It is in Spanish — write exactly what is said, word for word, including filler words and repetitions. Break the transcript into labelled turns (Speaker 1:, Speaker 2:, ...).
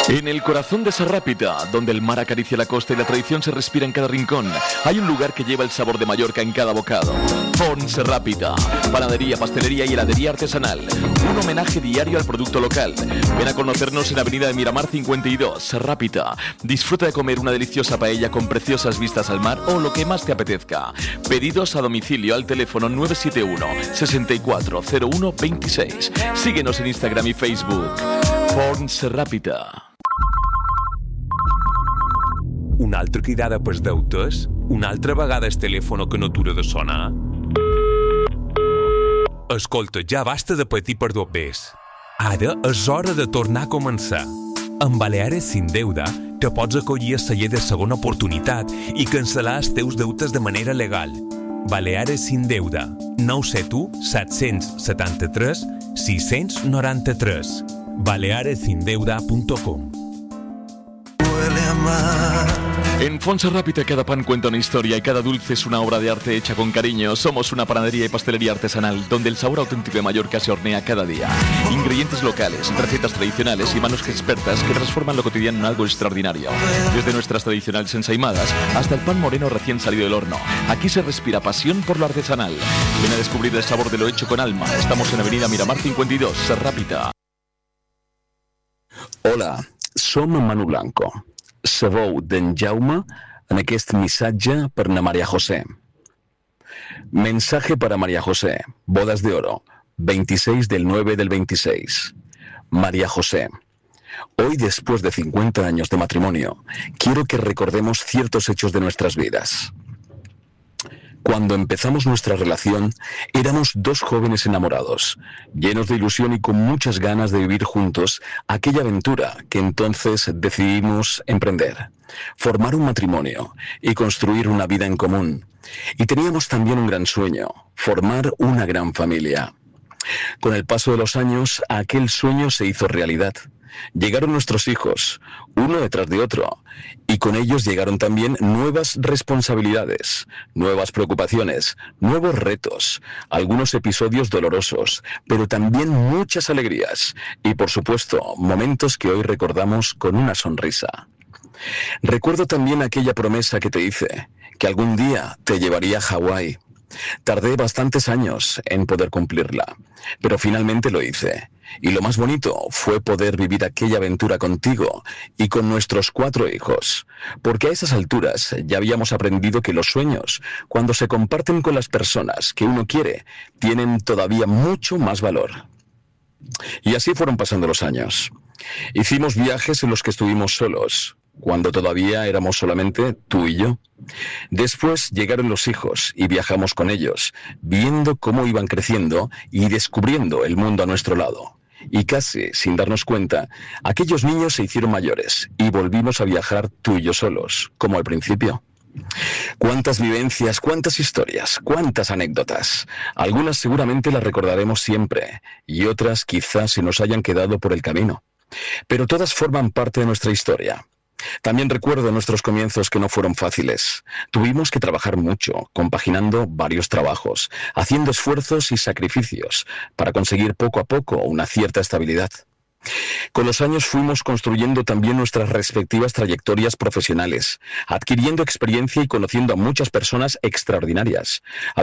Speaker 1: En el corazón de Serràpita, donde el mar acaricia la costa y la tradición se respira en cada rincón, hay un lugar que lleva el sabor de Mallorca en cada bocado. Forn Serràpita, panadería, pastelería y heladería artesanal. Un homenaje diario al producto local. Ven a conocernos en Avenida de Miramar cincuenta y dos, Serràpita. Disfruta de comer una deliciosa paella con preciosas vistas al mar o lo que más te apetezca. Pedidos a domicilio al teléfono nueve siete uno, sesenta y cuatro cero uno veintiséis. Síguenos en Instagram y Facebook. Forn Serràpita.
Speaker 2: Una altra cridada pels deutes? Una altra vegada el telèfon que no atura de sonar? Escolta, ja basta de patir per dos bés. Ara és hora de tornar a començar. Amb Baleares Sin Deuda te pots acollir a celler de segona oportunitat i cancel·lar els teus deutes de manera legal. Baleares Sin Deuda, nou set u, set set tres, sis nou tres. baleares sin deuda punto com.
Speaker 1: En Forn Serràpita cada pan cuenta una historia y cada dulce es una obra de arte hecha con cariño. Somos una panadería y pastelería artesanal donde el sabor auténtico de Mallorca se hornea cada día. Ingredientes locales, recetas tradicionales y manos expertas que transforman lo cotidiano en algo extraordinario. Desde nuestras tradicionales ensaimadas hasta el pan moreno recién salido del horno. Aquí se respira pasión por lo artesanal. Ven a descubrir el sabor de lo hecho con alma. Estamos en Avenida Miramar cincuenta y dos, Serràpita.
Speaker 3: Hola, som Manu Blanco. Sabeu d'en Jaume en aquest missatge per na María José. Mensaje para María José, bodas de oro, veintiséis del nueve del veintiséis. María José, hoy después de cincuenta años de matrimonio, quiero que recordemos ciertos hechos de nuestras vidas. Cuando empezamos nuestra relación, éramos dos jóvenes enamorados, llenos de ilusión y con muchas ganas de vivir juntos aquella aventura que entonces decidimos emprender, formar un matrimonio y construir una vida en común. Y teníamos también un gran sueño, formar una gran familia. Con el paso de los años, aquel sueño se hizo realidad. Llegaron nuestros hijos, uno detrás de otro, y con ellos llegaron también nuevas responsabilidades, nuevas preocupaciones, nuevos retos, algunos episodios dolorosos, pero también muchas alegrías y, por supuesto, momentos que hoy recordamos con una sonrisa. Recuerdo también aquella promesa que te hice, que algún día te llevaría a Hawái. Tardé bastantes años en poder cumplirla, pero finalmente lo hice. Y lo más bonito fue poder vivir aquella aventura contigo y con nuestros cuatro hijos, porque a esas alturas ya habíamos aprendido que los sueños, cuando se comparten con las personas que uno quiere, tienen todavía mucho más valor. Y así fueron pasando los años. Hicimos viajes en los que estuvimos solos, cuando todavía éramos solamente tú y yo. Después llegaron los hijos y viajamos con ellos, viendo cómo iban creciendo y descubriendo el mundo a nuestro lado. Y casi, sin darnos cuenta, aquellos niños se hicieron mayores y volvimos a viajar tú y yo solos, como al principio. Cuántas vivencias, cuántas historias, cuántas anécdotas. Algunas seguramente las recordaremos siempre y otras quizás se nos hayan quedado por el camino. Pero todas forman parte de nuestra historia. También recuerdo nuestros comienzos que no fueron fáciles. Tuvimos que trabajar mucho, compaginando varios trabajos, haciendo esfuerzos y sacrificios para conseguir poco a poco una cierta estabilidad. Con los años fuimos construyendo también nuestras respectivas trayectorias profesionales, adquiriendo experiencia y conociendo a muchas personas extraordinarias.